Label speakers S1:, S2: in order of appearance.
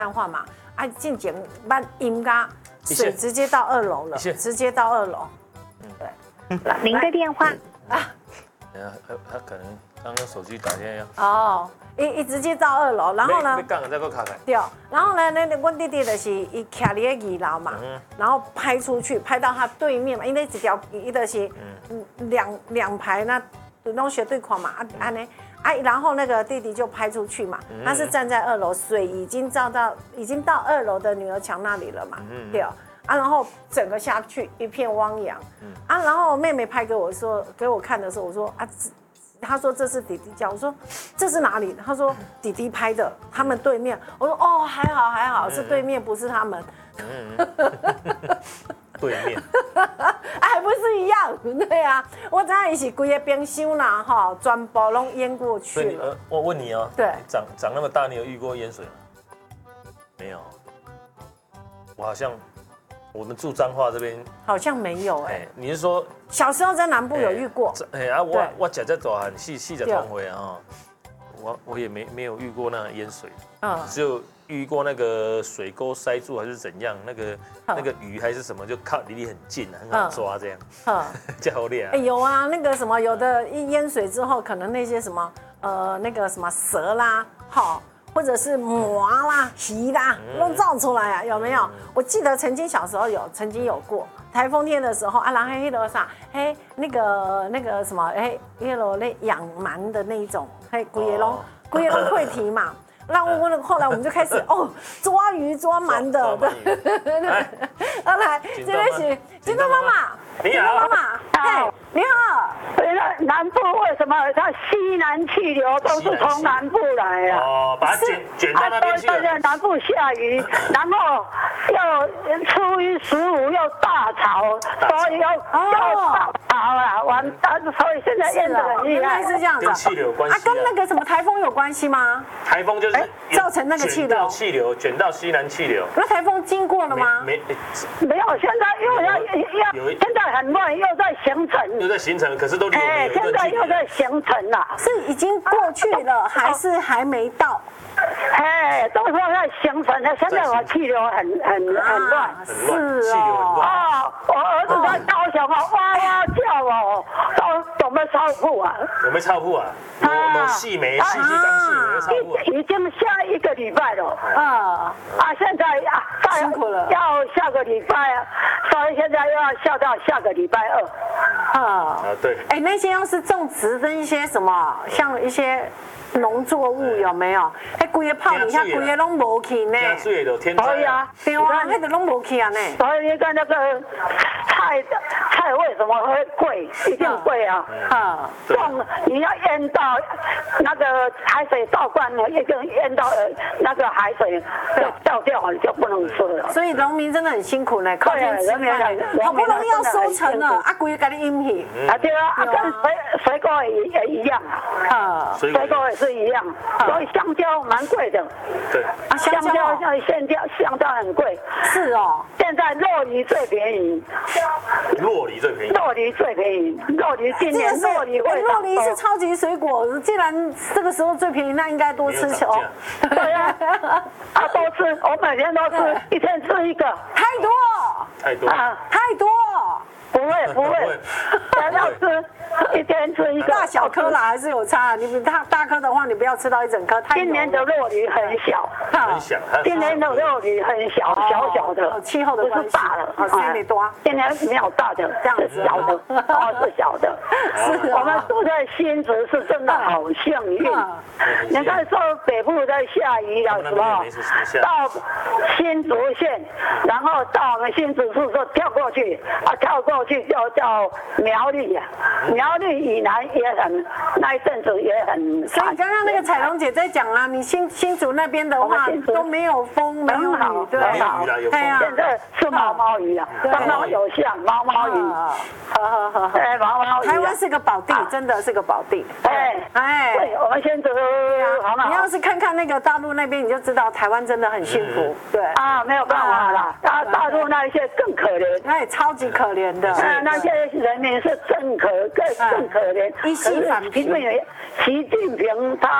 S1: 漫画嘛，啊，进前把阴噶水直接到2楼了，直接到2楼。对，
S2: 您的电话
S3: 啊，他可能刚刚手机打电话。
S1: 哦，一直接到2楼，然后呢？
S3: 杠再给我卡开。
S1: 对，然后呢，我弟弟就是伊徛伫2楼嘛，然后拍出去，拍到他对面嘛，因为一就是两排那拢斜对看嘛，安尼。然后那个弟弟就拍出去嘛，他是站在2楼，水已经到2楼的女儿墙那里了嘛，对然后整个下去一片汪洋，然后妹妹拍给我看的时候，我说他说这是弟弟家，我说这是哪里？他说弟弟拍的，他们对面。我说哦，还好，是对面，不是他们。
S3: 对面，
S1: 还不是一样？对啊，我知道伊是规个冰箱啦，哈，全部拢淹过去了。
S3: 我问你哦，
S1: 对，
S3: 长那么大，你有遇过淹水吗？没有，我好像我们住彰化这边
S1: 好像没有哎。
S3: 你是说
S1: 小时候在南部有遇过？
S3: 我家在大汉细的同回啊，我也没有遇过那淹水，只有遇过那个水沟塞住还是怎样，那个鱼还是什么，就靠离你很近，很好抓这样。叫好厉害。
S1: 有啊，那个什么，有的一淹水之后，可能那些什么那个什么蛇啦，或者是魔啦、鱼啦，都造出来啊，有没有？我记得小时候曾经有过台风天的时候然后黑楼啥，那个什么，黑楼那养鳗的那一种，规个拢会提嘛。那后来我们就开始抓鱼抓鳗的，对。后来这位是金豆妈妈，
S3: 你好，
S1: 妈妈，你好。
S2: 南部为什么它西南气流都是从南部来啊？
S3: 把它卷到那边去了。
S2: 对，南部下雨，然后又初一15又大潮，所以又大潮了，完蛋，所以现在淹得很厉害。
S1: 原来是这样子。
S3: 跟气流有关系。
S1: 跟那个什么台风有关系吗？
S3: 台风就是
S1: 造成那个气流，
S3: 卷到西南气流。
S1: 那台风经过了吗？
S2: 没有，现在很乱，又在形成，
S3: 可是都离我们有一段距离。
S2: 现在又在形成了，
S1: 是已经过去了，还是还没到？
S2: 都说在形成了，现在我气流很乱，
S1: 是
S3: 气流很乱。
S2: 我儿子在高雄哇哇叫都没超铺啊，
S3: 有没有超铺啊？有细梅，细张细梅的超铺。
S2: 已经下1个礼拜了现在
S1: 辛苦了，
S2: 要下个礼拜所以现在又要下到下个礼拜2。
S3: 对。
S1: 那些要是种植的一些什么，像一些农作物有没有？规个泡底下规个拢无去呢。
S3: 水就天灾。
S2: 对啊，
S1: 对啊，那个拢无去啊呢。
S2: 所以你看那个菜为什么会贵？一定贵啊！你要淹到那个海水倒灌了，一个淹到那个海水就倒掉了，就不能吃了。
S1: 所以农民真的很辛苦呢，靠天吃饭，好不容易要收成了，规个给你淹去。
S2: 对啊，跟水果也一样水果也是一样，所以香蕉蛮贵的。
S3: 对
S2: 香蕉香蕉很贵。
S1: 是哦，
S2: 现在酪梨最便宜。
S3: 酪梨最便宜。
S2: 酪梨今年酪梨
S1: 是超级水果，既然这个时候最便宜，那应该多吃球。
S2: 对啊，多吃，我每天都吃，一天吃一个。
S1: 太多。
S2: 不会，要吃一天吃一个。
S1: 大小颗啦还是有差，你大颗的话，你不要吃到一整颗。
S2: 今年的酪梨很小，今年的酪梨很小，小的，
S1: 气候的关系，
S2: 不是大的，今年没有大的，
S1: 这样子
S2: 是小的，是小的。我们住在新竹是真的好幸运。你看说北部在下雨了什么，到新竹县，然后到我们新竹市就跳过去就叫苗栗苗栗以南也很，那一阵子也很。
S1: 所以刚刚那个彩虹姐在讲啊，你新竹那边的话都没有风，没有雨，对
S3: 啊，
S2: 现在是毛雨了，刚刚有下毛雨。毛雨。
S1: 台湾是个宝地，真的是个宝地。
S2: 对，我们新竹好嘛。
S1: 你要是看看那个大陆那边，你就知道台湾真的很幸福。对
S2: 没有办法啦，大陆那一些更可怜，
S1: 那也超级可怜的。
S2: 那些人民是更可怜。
S1: 一系反平。
S2: 因为习近平他